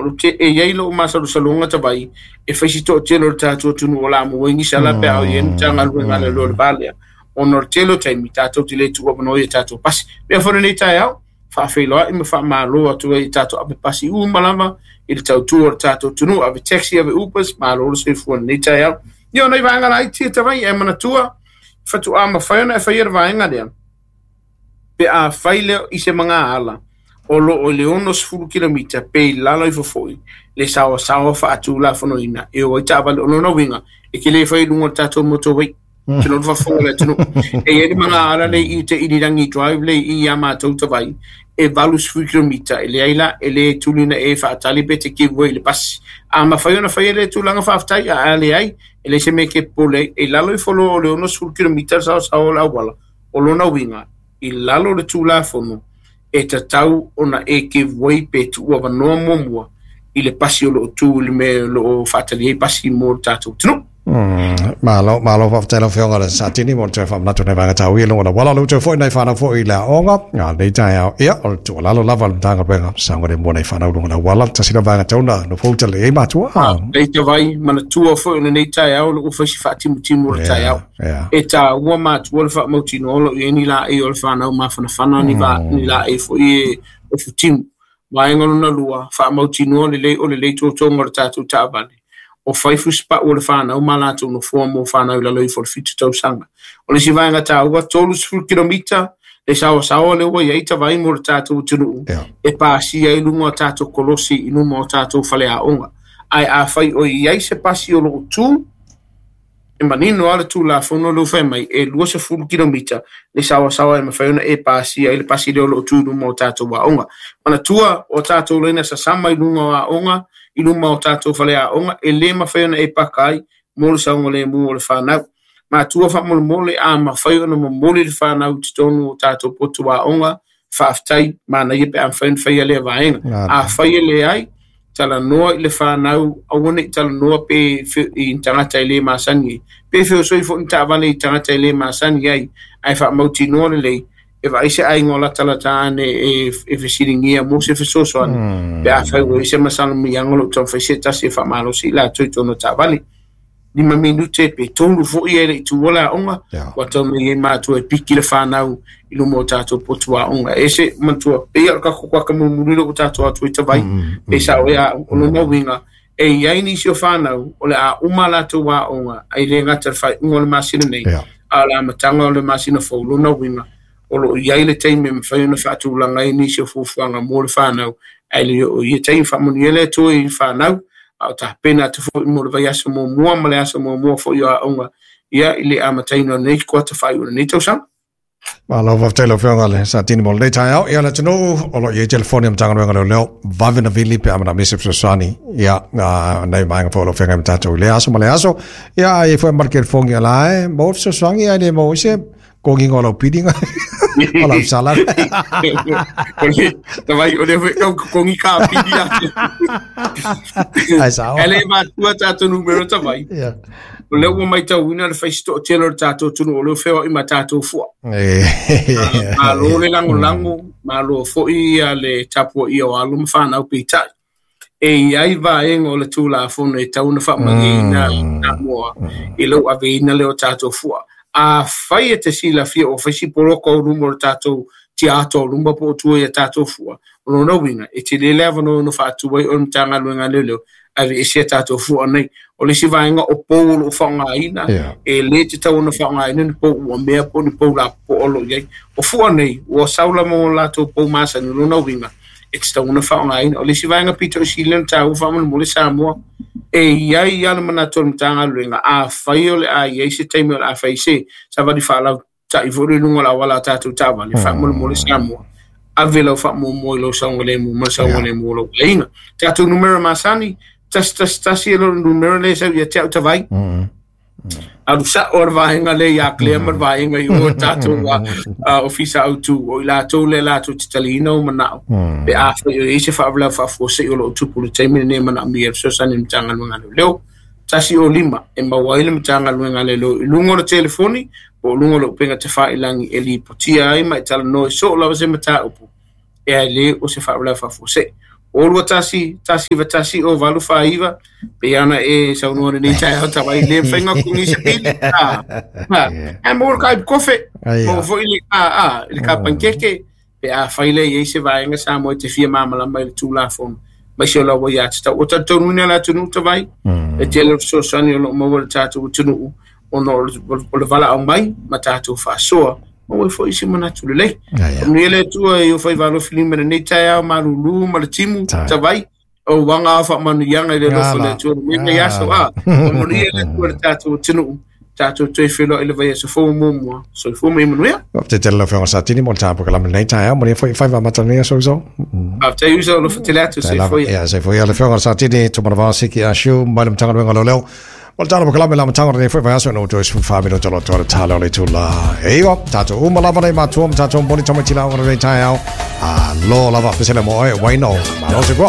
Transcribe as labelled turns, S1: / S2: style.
S1: o te e yai lo masalu salunga tabai e faisito telo tato tunu ola mo wengi sala pe au yen tanga lu ngale lo balia onor telo taimi tato tile tu no ye tato pas be fo ne tai au fa felo i me fa malo atu e tato abe pasi malama il tau tu tato tunu ave taxi ave upers malo se fo ne tai au yo nei vanga lai ti tabai e mana tua fa tu ama fa na fa yer vanga de pe a faile i se manga ala o le ono sfulu kilomita pe lalo i fofoi le sawa fa atu la fono ina e o tava lo no winga e ke le fai lungo tato motorway tino fa fola tino e e manga ala le i te idirangi drive le i ama to vai e valu sfulu kilomita e le aila e le tulina e fa tali bete ki voi le pas ama fai ona fai le tulanga fa aftai a le ai e le se me ke pole e lalo i folo le ono sfulu kilomita sawa la wala o lo no winga i lalo le tula fono e tatau ona e ke voi pe tu wa no momua i le pasi o lo tu le me lo fatali e pasi mo tatu tino
S2: malo fa tela fionga le satini mo te fa na tu ne va ta wi lo wala lo te fo nei fa na fo i la onga nga le ta ya e o tu la lo lava ta ga benga sa ngore mo nei fa na lo na wala ta sina va ta una no fo tele e ma tu
S1: e te vai mana tu fo nei ta ya o lo fa si fa timu ta ya e ta wa ma tu o fa mo tino lo e ni la e o fa na ma fa na ni va ni la e fo e o fu timu vai ngolo na lua fa mo tino le to ngor ta tu ta vale o faifu spa o le fana o malatu no fomo fana o la loi for fitu tau sanga o le si vai ngata ua tolu sfuru kilomita le sawa le ua iaita vai mo le tatu tunu e pasi ai lungo tatu kolosi inumo tatu fale a onga ai a fai o iai se pasi o lo tu e manino ala tu la fono lo fai mai e lua sfuru kilomita le sawa e mawhai ona e pasi ai le pasi le o lo tu inumo tatu wa onga mana tua o tatu leina sa sama inumo wa onga iluma o tatou fale a onga e le mawhaiona e pakai mole saunga le mu o le whanau ma tua wha mole a mawhaiona mole le whanau titonu o tatou potu a onga whaaftai ma na yepe a whaia le vaenga a whaia le ai tala noa i le whanau a wane tala noa pe i tangata i le masani pe whio soi fo nta vale i tangata i le masani ai wha mauti noa le lei e vai se ai ngola tala tane e fesiringia mo se fesoso an be a fai o se masana mi angolo to feseta se fa malo si la to no tavali di ma minute pe tonu fo i tu wala onga wa to me ma to e piki le fa na i lo mota to potua onga e se mantua e ka ko ka mo murilo o tato atu i vai e sa o ya o no winga e ia ni se fa na o le a umala to wa onga ai le ngata fa ngol masina nei ala matanga le masina fo lo no winga o lo iai le teime me whai una whaatulanga i nisi o fufuanga mo le whanau ai le o i teime whamuni ele tu i whanau au ta pena te fo i mo le vai asa mo mua ma le asa mo mua fo i a onga ia i le amataino nei kua te whai una nei tau sang
S2: Malo va telo fionga le sa tini mo le tai au ia le tino o lo i telefonium tanga ngalo leo vavina vili pe amana misip sosani ia nei mai fo lo fionga mtato le aso ma le aso ia i fo marker fongi ala mo sosani ia le mo se Kogi ngolo pidinga. Ola sala.
S1: Vai o deve kogi ka pidia.
S2: Ai sa.
S1: Ele ma tua tato numero vai.
S2: Yeah.
S1: O le o mai tau ina le faisto telo tato tunu o le feo i matato fu. Ma lo le lango ma lo fo i le tapo i o alu mfana o pita. E ai va o le tula fo e tau na fa magina na mo. I lo ave ina le o tato fu. A fai te sila fia o fai si poroko rumor tato tiato rumba po tu e tato fua o no winga e te le leva no fa tu o mtanga luenga lelo ave e se tato fua nei o le si vainga o polo o fanga ina e le te tau no fanga ina po o mea po ni po la po o lo ye o fua nei o saula mo la to po masa no winga e te tau no fanga ina o le si vainga pito si len tau fa mo le Samoa e iai ala mana tō mtanga luenga a whaiole a iei se teime o a whai se sa wadi whaala ta i vore lunga la wala tātou tāwa le wha mo le Samoa a vela wha mo lo saunga mu ma saunga le mu lo leina tātou numero masani tasi e lo numero le sa ia te au tawai alu sa or vaenga le ya klemer vaenga i o tātou ofisa au tu o i lātou le lātou titalina o manao pe a whai e se whaavla whaafose o lo tupu le teime ne mana mi e sosani mtanga luenga leo tasi o lima e mawaile mtanga luenga leo i lungo le telefoni o lungo lo penga te whailangi e li potia ai mai tala no so la se mata upu e ai le o se whaavla whaafose Olu tasi vatasi o valu faiva pe ana e sa no ni tai au tawai le fenga kungi se bil a mo kai kofe mo foi le ka pankeke pe a faile ye se vai nga sa mo te fia mama la mai tu la fon ma se lo ya sta o ta tonu na tunu tawai e te le so sani lo mo wala tatu tunu o no le vala au mai ma tatu fa so o foi se mana tu le ni le tu e o fai valo filme nei tai au marulu ma le timu tawai o wanga fa manu yanga le lo fole tu me ya so o ni le tu tatu tunu tatu te filo ele vai so fo mo so fo me no ya
S2: te tele fa sa tini mo ta porque la nei tai au mo foi fa matania so
S1: te uso lo fatelato se foi
S2: ya se foi le fa sa tini tu marva se ki ashu malum tanga ngalo leo Voltano porque la matanga ne foi vaso no to fa mi to talo le tula eiwa tato umala bana ma tuom tato boni toma tila ngore tai au a lo lava pesele mo e wai no ma no se qua